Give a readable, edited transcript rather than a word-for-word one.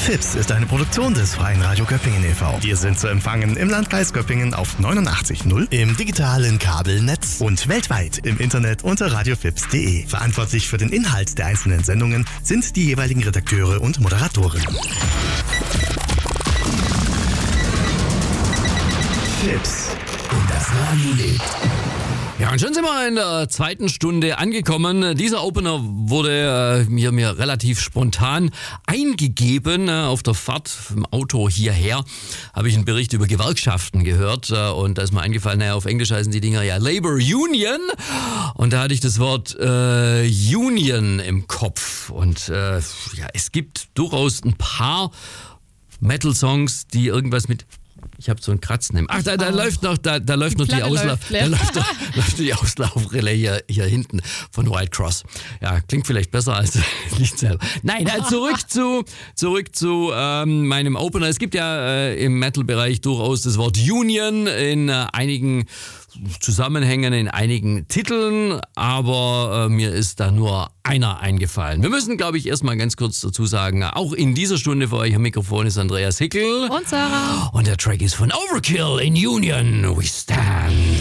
FIPS ist eine Produktion des Freien Radio Göppingen e.V. Wir sind zu empfangen im Landkreis Göppingen auf 89.0, im digitalen Kabelnetz und weltweit im Internet unter radiofips.de. Verantwortlich für den Inhalt der einzelnen Sendungen sind die jeweiligen Redakteure und Moderatoren. FIPS. Und das Radio lebt. Ja, und schon sind wir in der zweiten Stunde angekommen. Dieser Opener wurde mir relativ spontan eingegeben. Auf der Fahrt im Auto hierher habe ich einen Bericht über Gewerkschaften gehört. Und da ist mir eingefallen, auf Englisch heißen die Dinger ja Labor Union. Und da hatte ich das Wort Union im Kopf. Und es gibt durchaus ein paar Metal-Songs, die irgendwas mit... Ich habe so ein Kratzen im... Ach, da läuft noch die Auslaufrille hier hinten von White Cross. Ja, klingt vielleicht besser als nicht selber. Nein, zurück zu meinem Opener. Es gibt ja im Metal-Bereich durchaus das Wort Union in einigen Zusammenhängen, in einigen Titeln, aber mir ist da nur einer eingefallen. Wir müssen, glaube ich, erstmal ganz kurz dazu sagen, auch in dieser Stunde für euch am Mikrofon ist Andreas Hickel. Und Sarah. Und der Track ist von Overkill in Union We Stand.